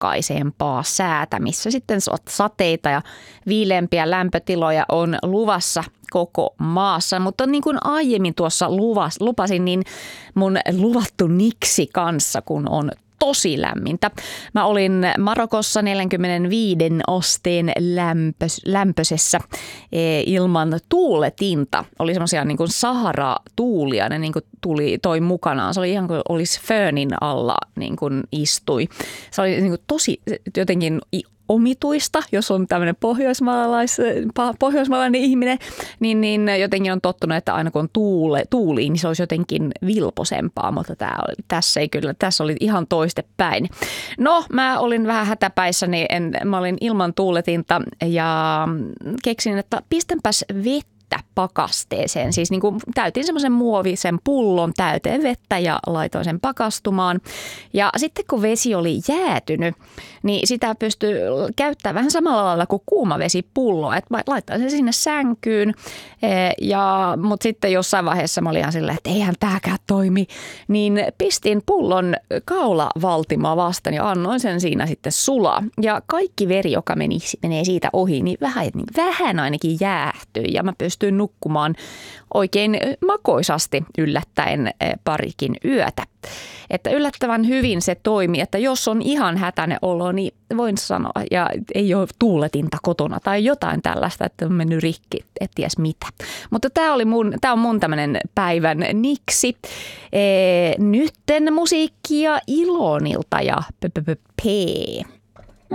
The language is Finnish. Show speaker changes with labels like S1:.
S1: pakkaisempaa säätä, missä sitten sateita ja viileämpiä lämpötiloja on luvassa koko maassa. Mutta niin kuin aiemmin tuossa lupasin, niin mun luvattu niksi kanssa, kun on tosi lämmintä. Mä olin Marokossa 45 asteen lämpöisessä ilman tuuletinta. Oli semmoisia niin kuin Sahara-tuulia, ne niin kuin toi mukanaan. Se oli ihan kuin olisi föönin alla niin kuin istui. Se oli niin kuin tosi jotenkin omituista, jos on tämmöinen pohjoismaalainen ihminen, niin jotenkin on tottunut, että aina kun on tuuli, niin se olisi jotenkin vilposempaa, mutta tässä oli ihan toistepäin. No, mä olin vähän hätäpäissäni, mä olin ilman tuuletinta ja keksin, että pistänpäs vettä pakasteeseen. Siis niin kuin täytin semmoisen muovisen pullon täyteen vettä ja laitoin sen pakastumaan. Ja sitten kun vesi oli jäätynyt, niin sitä pystyy käyttämään vähän samalla lailla kuin kuumavesipullo. Että laitan sen sinne sänkyyn, mutta sitten jossain vaiheessa mä olin ihan silleen, että eihän tääkään toimi. Niin pistin pullon kaulavaltimaa vastaan ja annoin sen siinä sitten sulaa. Ja kaikki veri, joka menee siitä ohi, niin vähän ainakin jäähtyi ja mä pystyin nukkumaan oikein makoisasti yllättäen parikin yötä. Että yllättävän hyvin se toimii, että jos on ihan hätäinen olo, niin voin sanoa, ja ei ole tuuletinta kotona tai jotain tällaista, että on mennyt rikki, et ties mitä. Mutta tämä on mun tämmöinen päivän niksi. Nytten musiikkia Ilonilta ja p.